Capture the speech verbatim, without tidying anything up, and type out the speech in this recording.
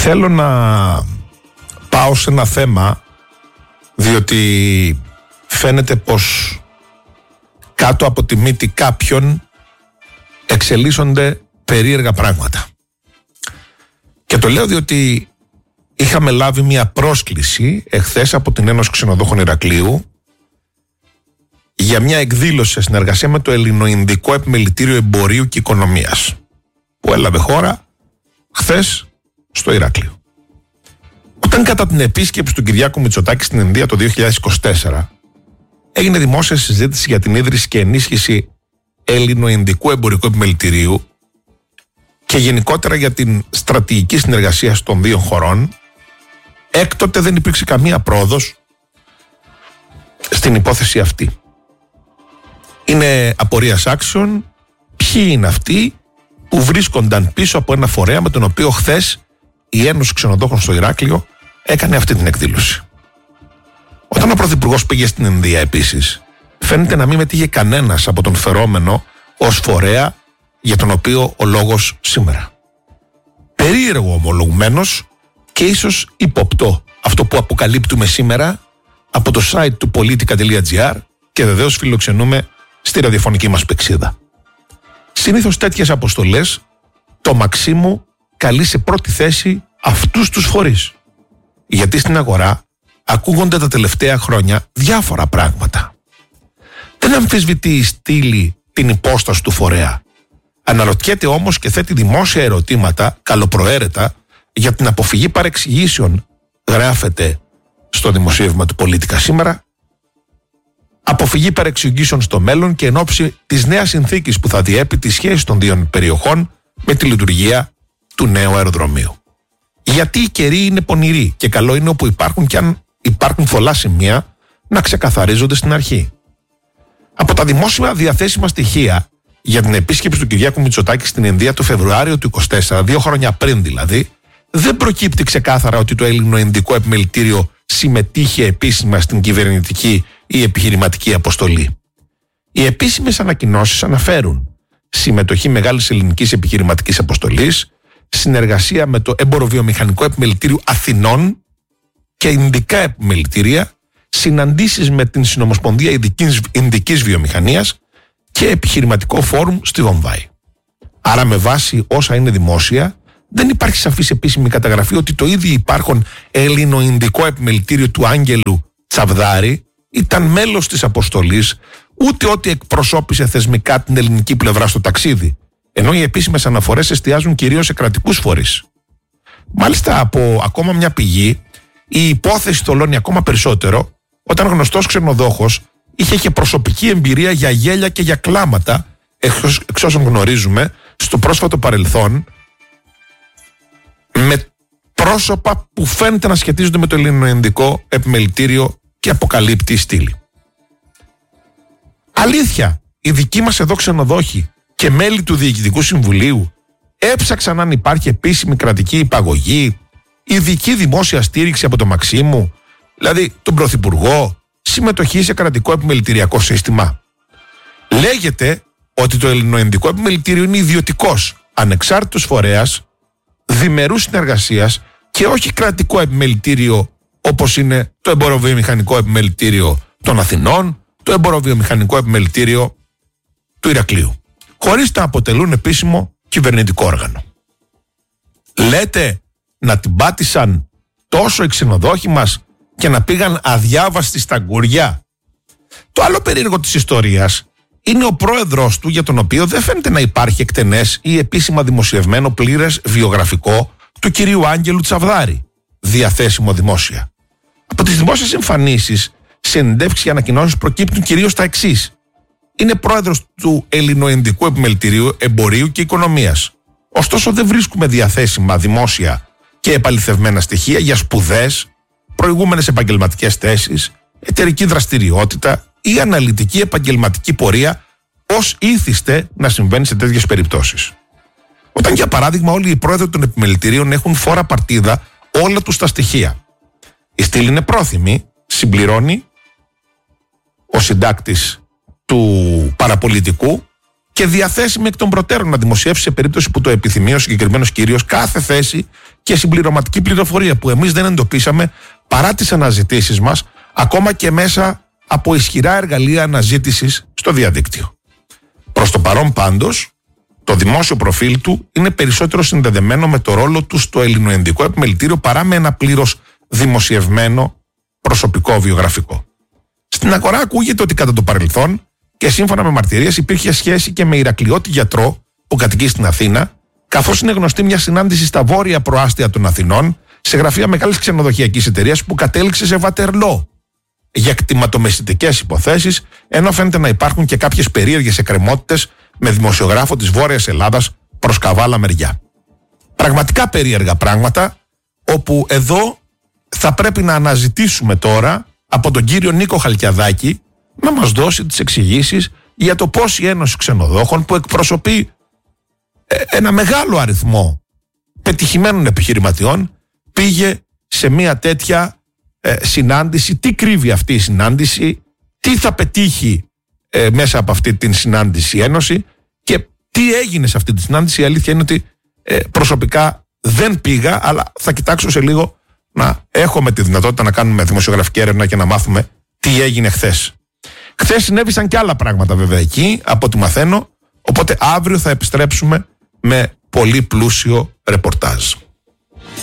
Θέλω να πάω σε ένα θέμα, διότι φαίνεται πως κάτω από τη μύτη κάποιον εξελίσσονται περίεργα πράγματα. Και το λέω διότι είχαμε λάβει μια πρόσκληση εχθές από την Ένωση Ξενοδόχων Ηρακλείου για μια εκδήλωση σε συνεργασία με το Ελληνοϊνδικό Επιμελητήριο Εμπορίου και Οικονομίας, που έλαβε χώρα χθες στο Ηράκλειο. Όταν κατά την επίσκεψη του Κυριάκου Μητσοτάκη στην Ινδία το δύο χιλιάδες είκοσι τέσσερα έγινε δημόσια συζήτηση για την ίδρυση και ενίσχυση Ελληνοϊνδικού Εμπορικού Επιμελητηρίου και γενικότερα για την στρατηγική συνεργασία των δύο χωρών, έκτοτε δεν υπήρξε καμία πρόοδος στην υπόθεση αυτή. Είναι απορίας άξιων ποιοι είναι αυτοί που βρίσκονταν πίσω από ένα φορέα με τον οποίο χθες η Ένωση Ξενοδόχων στο Ηράκλειο έκανε αυτή την εκδήλωση. Όταν ο Πρωθυπουργός πήγε στην Ινδία επίσης, φαίνεται να μην μετήγε κανένας από τον φερόμενο ως φορέα για τον οποίο ο λόγος σήμερα. Περίεργο ομολογουμένως και ίσως υποπτό αυτό που αποκαλύπτουμε σήμερα από το site του politica τελεία gr και βεβαίως φιλοξενούμε στη ραδιοφωνική μας πηξίδα. Συνήθως τέτοιες αποστολές το Μαξίμου καλεί σε πρώτη θέση αυτούς τους φορείς. Γιατί στην αγορά ακούγονται τα τελευταία χρόνια διάφορα πράγματα. Δεν αμφισβητεί η στήλη την υπόσταση του φορέα. Αναρωτιέται όμως και θέτει δημόσια ερωτήματα, καλοπροαίρετα, για την αποφυγή παρεξηγήσεων, γράφεται στο δημοσίευμα του Πολίτικα σήμερα, αποφυγή παρεξηγήσεων στο μέλλον και εν ώψη της νέας συνθήκης που θα διέπει τη σχέση των δύο περιοχών με τη λειτουργία του νέου αεροδρομίου. Γιατί οι καιροί είναι πονηροί και καλό είναι όπου υπάρχουν και αν υπάρχουν πολλά σημεία να ξεκαθαρίζονται στην αρχή. Από τα δημόσια διαθέσιμα στοιχεία για την επίσκεψη του Κυριάκου Μητσοτάκη στην Ινδία το Φεβρουάριο του είκοσι τέσσερα, δύο χρόνια πριν δηλαδή, δεν προκύπτει ξεκάθαρα ότι το Ελληνοϊνδικό Επιμελητήριο συμμετείχε επίσημα στην κυβερνητική ή επιχειρηματική αποστολή. Οι επίσημες ανακοινώσεις αναφέρουν συμμετοχή μεγάλης ελληνικής επιχειρηματικής αποστολής, συνεργασία με το Εμποροβιομηχανικό Επιμελητήριο Αθηνών και Ινδικά Επιμελητήρια, συναντήσεις με την Συνομοσπονδία Ινδικής, Ινδικής Βιομηχανίας και επιχειρηματικό φόρουμ στη Βομβάη. Άρα με βάση όσα είναι δημόσια, δεν υπάρχει σαφής επίσημη καταγραφή ότι το ίδιο υπάρχον Ελληνοϊνδικό Επιμελητήριο του Άγγελου Τσαβδάρη ήταν μέλος της αποστολής, ούτε ότι εκπροσώπησε θεσμικά την ελληνική πλευρά στο ταξίδι, ενώ οι επίσημες αναφορές εστιάζουν κυρίως σε κρατικούς φορείς. Μάλιστα, από ακόμα μια πηγή, η υπόθεση θολώνει ακόμα περισσότερο όταν γνωστός ξενοδόχος είχε και προσωπική εμπειρία για γέλια και για κλάματα, εξ όσων γνωρίζουμε, στο πρόσφατο παρελθόν, με πρόσωπα που φαίνεται να σχετίζονται με το Ελληνοϊνδικό Επιμελητήριο και αποκαλύπτει η στήλη. Αλήθεια, οι δικοί μας εδώ ξενοδόχοι και μέλη του Διοικητικού Συμβουλίου έψαξαν αν υπάρχει επίσημη κρατική υπαγωγή, ειδική δημόσια στήριξη από το Μαξίμου, δηλαδή τον Πρωθυπουργό, συμμετοχή σε κρατικό επιμελητηριακό σύστημα. Λέγεται ότι το Ελληνοϊνδικό Επιμελητήριο είναι ιδιωτικός, ανεξάρτητος φορέας, διμερούς συνεργασίας και όχι κρατικό επιμελητήριο όπως είναι το Εμποροβιομηχανικό Επιμελητήριο των Αθηνών, το Εμποροβιομηχανικό Επιμελητήριο του Ηρακλείου, χωρίς να αποτελούν επίσημο κυβερνητικό όργανο. Λέτε να την πάτησαν τόσο οι ξενοδόχοι μας και να πήγαν αδιάβαστοι στα γκουριά. Το άλλο περίεργο της ιστορίας είναι ο πρόεδρος του, για τον οποίο δεν φαίνεται να υπάρχει εκτενές ή επίσημα δημοσιευμένο πλήρες βιογραφικό του κυρίου Άγγελου Τσαβδάρη, διαθέσιμο δημόσια. Από τις δημόσιες εμφανίσεις, συνεντεύξεις και ανακοινώσεις προκύπτουν κυρίως τα εξής. Είναι πρόεδρος του Ελληνοϊνδικού Επιμελητηρίου Εμπορίου και Οικονομίας. Ωστόσο δεν βρίσκουμε διαθέσιμα δημόσια και επαληθευμένα στοιχεία για σπουδές, προηγούμενες επαγγελματικές θέσεις, εταιρική δραστηριότητα ή αναλυτική επαγγελματική πορεία, ως ήθιστε να συμβαίνει σε τέτοιες περιπτώσεις. Όταν για παράδειγμα όλοι οι πρόεδροι των επιμελητηρίων έχουν φόρα παρτίδα όλα τους τα στοιχεία. Η στήλη είναι πρόθυμη, συμπληρώνει ο συντάκτης του παραπολιτικού και διαθέσιμη εκ των προτέρων να δημοσιεύσει σε περίπτωση που το επιθυμεί ο συγκεκριμένος κύριος κάθε θέση και συμπληρωματική πληροφορία που εμείς δεν εντοπίσαμε παρά τις αναζητήσεις μας, ακόμα και μέσα από ισχυρά εργαλεία αναζήτησης στο διαδίκτυο. Προς το παρόν πάντως, το δημόσιο προφίλ του είναι περισσότερο συνδεδεμένο με το ρόλο του στο ελληνοινδικό επιμελητήριο παρά με ένα πλήρως δημοσιευμένο προσωπικό βιογραφικό. Στην αγορά ακούγεται ότι κατά το παρελθόν και σύμφωνα με μαρτυρίες υπήρχε σχέση και με Ηρακλειώτη γιατρό που κατοικεί στην Αθήνα, καθώς είναι γνωστή μια συνάντηση στα βόρεια προάστια των Αθηνών σε γραφεία μεγάλης ξενοδοχειακής εταιρείας που κατέληξε σε Βατερλό για κτηματομεσητικές υποθέσεις, ενώ φαίνεται να υπάρχουν και κάποιες περίεργες εκκρεμότητες με δημοσιογράφο της Βόρειας Ελλάδας προς Καβάλα μεριά. Πραγματικά περίεργα πράγματα, όπου εδώ θα πρέπει να αναζητήσουμε τώρα από τον κύριο Νίκο Χαλκιαδάκη να μας δώσει τις εξηγήσεις για το πώς η Ένωση Ξενοδόχων, που εκπροσωπεί ένα μεγάλο αριθμό πετυχημένων επιχειρηματιών, πήγε σε μια τέτοια ε, συνάντηση, τι κρύβει αυτή η συνάντηση, τι θα πετύχει ε, μέσα από αυτή την συνάντηση η Ένωση και τι έγινε σε αυτή τη συνάντηση. Η αλήθεια είναι ότι ε, προσωπικά δεν πήγα, αλλά θα κοιτάξω σε λίγο να έχουμε τη δυνατότητα να κάνουμε δημοσιογραφική έρευνα και να μάθουμε τι έγινε χθες. Χθες συνέβησαν και άλλα πράγματα βέβαια εκεί, από ό,τι μαθαίνω, οπότε αύριο θα επιστρέψουμε με πολύ πλούσιο ρεπορτάζ.